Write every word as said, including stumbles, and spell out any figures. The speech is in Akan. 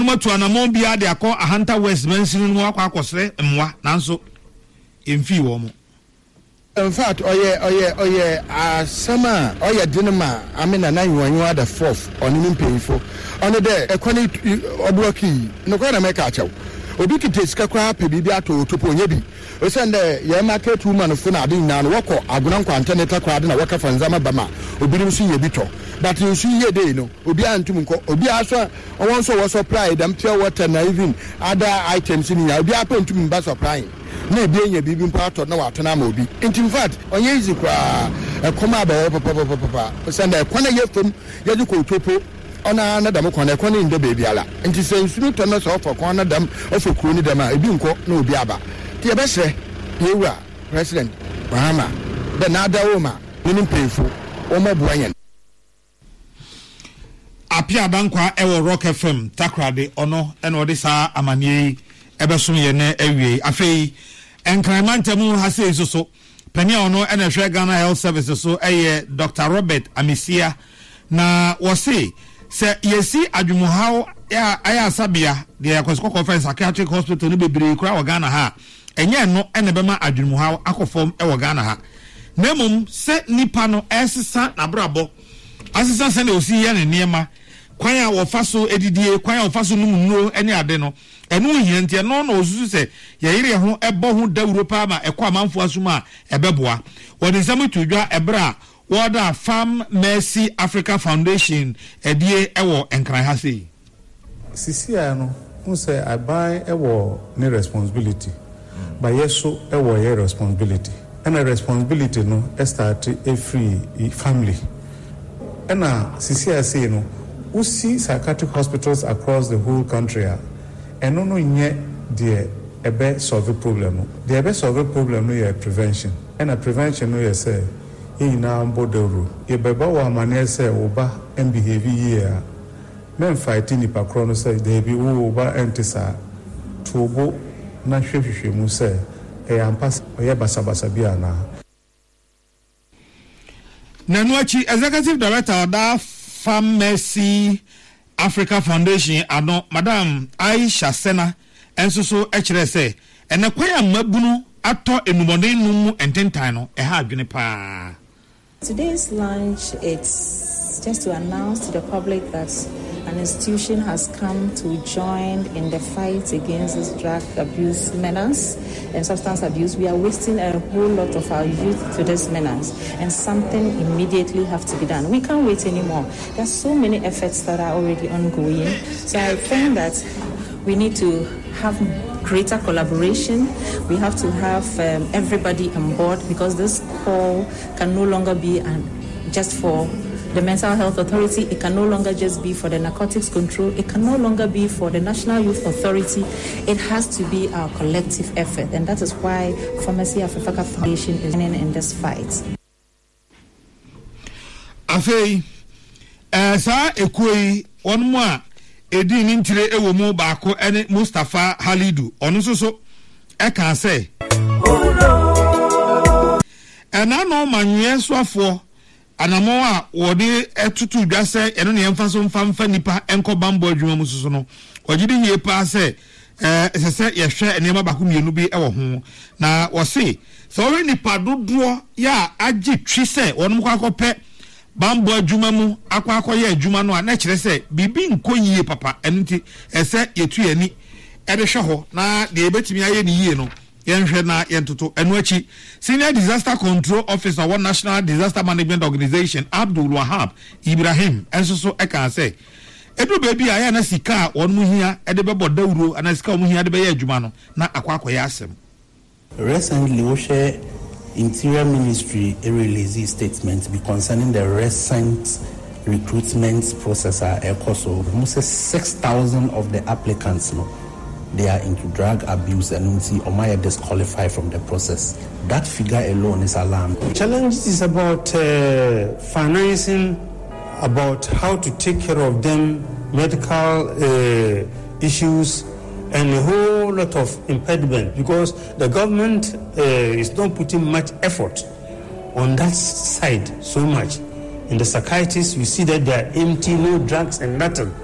no to anamon bia de akọ Ahanta West mention no akọ akosre mwa nanso emfi wo mo. In fact, oye oye oye asama oye dinama amena na yiwanwa the fourth on nim payfo on the ekwani obuaki no kwa na meka achew obi kite sika kwa pe bibia to topo onye bi o sende ye market woman fo na ade na no woko aguna nkwanta ne takwa ade na waka fanzama bama obi nim so ye bito but you see ye dey no obi antum nko obi aso won so wo supply them pure water na even other items ni ya obi apantum ba supply na bi enya bibi mpato na watona ma obi in fact onye izi kwa ekoma ba papa papa papa sende ekwana ye fam ye di ko topo ona na dam kwana ekwana inde bebi ala nti se nsunu to na so for kwana dam ofe kuro ni dam a ebi nko na obi aba ti e be hye yewa president Bahama the nada woma nim pefo o mo boanyen apia bankwa ewo Rock F M takrade ono ena odi sa amanie ebeso ye na awie afei enkramantem ha sei so so pania ono ena hwe Ghana Health Services so eye Doctor Robert Amisia na wo se se yesi adwumuhaw ya aya sabia de akosko conference psychiatric hospital ni bebre kura wo Ghana ha enye no ena bema adwumuhaw akofom e wo Ghana ha nemum se nipa no esesa na brabo asesa se na osi ye ne niema kwan a wo faso edidie kwan a wo faso no munuro ene ade no eno hientie no na osusu se ye yire ho ebo ho da Europa ma ekwa manfo asuma ebeboa wodi samu tudwa ebra Wada Farm Mercy Africa Foundation edie ewo enkran ha sei sisia no un say I buy ewo ne responsibility mm. but yeso ewo ye responsibility and a responsibility no start a free family and a sisia say no we see psychiatric hospitals across the whole country and no no nye de ebe solve problem the ebe solve problem no ye prevention and a prevention no ye say ina mbodoro ebeba wa mane say oba and behave here men fighting ni pakro say they be oba entisa tobo na hwehwehwe mu say e ampas oye basabasa bia na Nanuachi Executive Director da Farm Mercy Africa Foundation ano Madam Aisha Sena enso so e kire say ene kwaya mabunu ato enumode numu ententan no e ha adwene pa. Today's lunch, it's just to announce to the public that an institution has come to join in the fight against this drug abuse menace and substance abuse. We are wasting a whole lot of our youth to this menace, and something immediately have to be done. We can't wait anymore. There are so many efforts that are already ongoing. So I think that we need to have greater collaboration. We have to have um, everybody on board, because this call can no longer be an, just for the Mental Health Authority. It can no longer just be for the Narcotics Control. It can no longer be for the National Youth Authority. It has to be our collective effort, and that is why Pharmacy Africa Foundation is in, in this fight. Afei, eh, sa ekoi one more. Edi ni ntire ewo mu baako ene Mustafa Halidu ono soso e kan say ena no manwe soafo anamo a wode etutu dwa say eno ne emfa so mfa mfa nipa enko bambo adwuma mu soso no ogide hie pa say eh sese ye hwe enema baako mienu bi ewo ho na wo se so we nipa dodo ya agi twi say wono kwa akopɛ bambo adwuma mu akwa akoye adwuma no a na kire se bibi nkoyie papa enti ese yetu yani ede hwe ho na de ebetimi aye ni yie no yenhwe na yentoto eno achi Senior Disaster Control Officer one National Disaster Management Organization Abdul Wahab Ibrahim enso so e kan se edu baby aya na sika won mu hia ede bebo dawuro ana sika mu hia de be ye adwuma no na akwa akoye asem. Recently we share Interior Ministry a release statement be concerning the recent recruitment process at ECOSO. Almost six thousand of the applicants, no, they are into drug abuse and or might disqualify from the process. That figure alone is alarming. The challenge is about uh, financing, about how to take care of them, medical uh, issues, and a whole lot of impediment, because the government uh, is not putting much effort on that side so much. In the psychiatrists, you see that they are empty, no drugs and nothing.